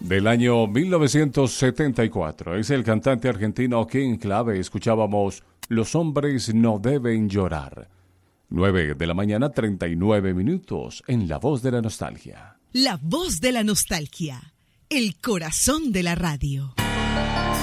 del año 1974. Es el cantante argentino King Clave. Escuchábamos Los hombres no deben llorar. 9 de la mañana, 39 minutos, en La Voz de la Nostalgia. La Voz de la Nostalgia, el corazón de la radio.